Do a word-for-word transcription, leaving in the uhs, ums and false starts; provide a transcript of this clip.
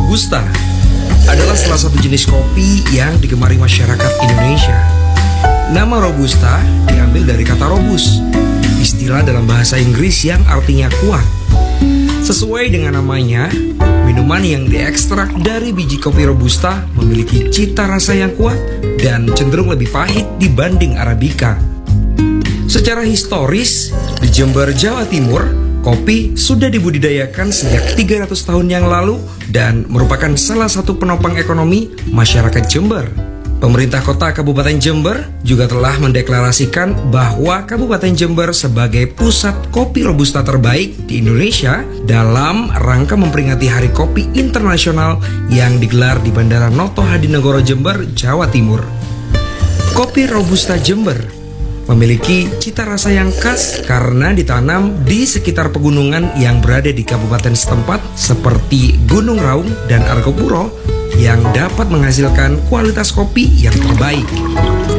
Robusta adalah salah satu jenis kopi yang digemari masyarakat Indonesia. Nama Robusta diambil dari kata robust, istilah dalam bahasa Inggris yang artinya kuat. Sesuai dengan namanya, minuman yang diekstrak dari biji kopi Robusta memiliki cita rasa yang kuat dan cenderung lebih pahit dibanding Arabica. Secara historis, di Jember, Jawa Timur, kopi sudah dibudidayakan sejak tiga ratus tahun yang lalu dan merupakan salah satu penopang ekonomi masyarakat Jember. Pemerintah kota Kabupaten Jember juga telah mendeklarasikan bahwa Kabupaten Jember sebagai pusat kopi Robusta terbaik di Indonesia dalam rangka memperingati Hari Kopi Internasional yang digelar di Bandara Noto Hadinegoro Jember, Jawa Timur. Kopi Robusta Jember memiliki cita rasa yang khas karena ditanam di sekitar pegunungan yang berada di kabupaten setempat seperti Gunung Raung dan Argopuro yang dapat menghasilkan kualitas kopi yang terbaik.